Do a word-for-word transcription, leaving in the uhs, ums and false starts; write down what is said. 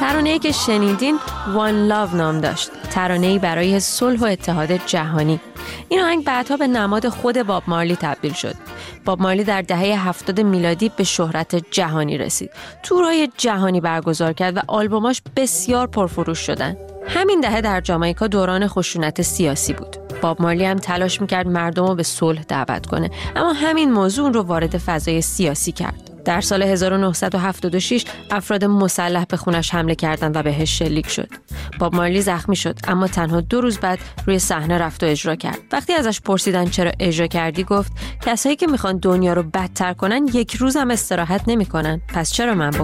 ترانه‌ای که شنیدین One Love نام داشت، ترانه‌ای برای صلح و اتحاد جهانی. این آهنگ بعدها به نماد خود باب مارلی تبدیل شد. باب مارلی در دهه هفتاد میلادی به شهرت جهانی رسید. تورهای جهانی برگزار کرد و آلبوماش بسیار پرفروش شدند. همین دهه در جامائیکا دوران خشونت سیاسی بود. باب مارلی هم تلاش میکرد مردم رو به صلح دعوت کنه، اما همین موضوع رو وارد فضای سیاسی کرد. در سال هزار و نهصد و هفتاد و شش افراد مسلح به خونش حمله کردند و بهش شلیک شد. باب مارلی زخمی شد، اما تنها دو روز بعد روی صحنه رفت و اجرا کرد. وقتی ازش پرسیدن چرا اجرا کردی، گفت کسایی که میخوان دنیا رو بدتر کنن یک روز هم استراحت نمیکنن، پس چرا من بکنم؟